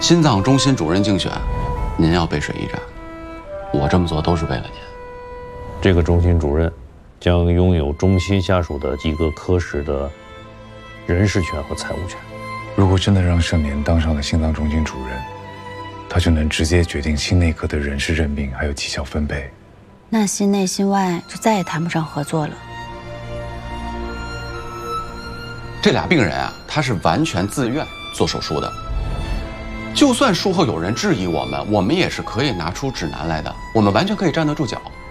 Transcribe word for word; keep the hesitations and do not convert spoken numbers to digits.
心脏中心主任竞选，您要背水一战，我这么做都是为了您。 这个中心主任将拥有中心下属的几个科室的人事权和财务权。 如果真的让盛年当上了心脏中心主任，他就能直接决定新内科的人事任命还有绩效分配。 那心内心外就再也谈不上合作了。 这俩病人啊，他是完全自愿做手术的。就算术后有人质疑我们，我们也是可以拿出指南来的，我们完全可以站得住脚。